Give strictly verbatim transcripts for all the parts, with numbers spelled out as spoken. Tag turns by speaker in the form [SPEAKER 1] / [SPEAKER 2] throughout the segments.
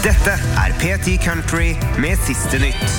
[SPEAKER 1] Dette er P ti Country med siste nytt.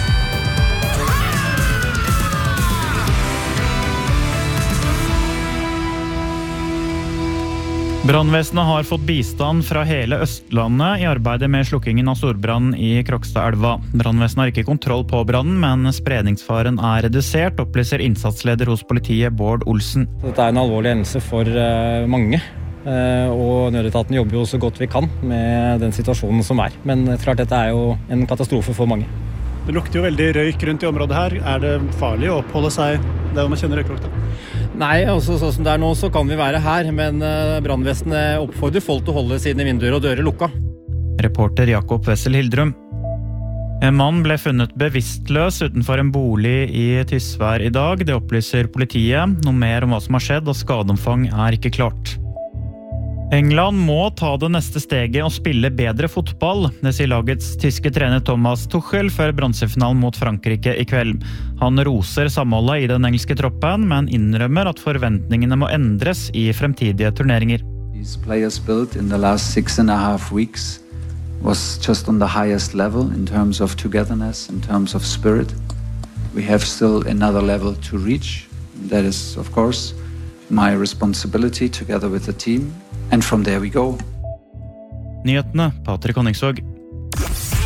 [SPEAKER 2] Brannvesenet har fått bistand fra hele Østlandet i arbeidet med slukkingen av storbrann i Krokstadelva. Brannvesenet har ikke kontroll på brannen, men spredningsfaren er redusert, opplyser innsatsleder hos politiet Bård Olsen.
[SPEAKER 3] Dette er en alvorlig hendelse for uh, mange, uh, og nødetaten jobber jo så godt vi kan med den situasjonen som er. Men klart dette er jo en katastrofe for mange.
[SPEAKER 4] Det lukter jo veldig røyk rundt i området her. Er det farlig å oppholde seg der hvor man kjenner røyklukta?
[SPEAKER 3] Nei, altså sånn som det er nå så kan vi være her, men brannvesenet oppfordrer folk til å holde sine vinduer og dører lukka.
[SPEAKER 2] Reporter Jakob Wessel Hildrum. En mann ble funnet bevisstløs utenfor en bolig i Tysvær i dag. Det opplyser politiet. Noe mer om hva som har skjedd, og skadeomfang er ikke klart. England må ta det neste steget og spille bedre fotball. Det sier lagets tyske trener Thomas Tuchel før bronsefinalen mot Frankrike i kveld. Han roser samholdet i den engelske troppen, men innrømmer at forventningene må endres i fremtidige turneringer.
[SPEAKER 5] These players built in the last six and a half weeks was just on the highest level in terms of togetherness, in terms of spirit. We have still another level to reach. That is, of course, my responsibility together with the team. And from there we go.
[SPEAKER 2] Nyhetene, Patrik Honningsvåg.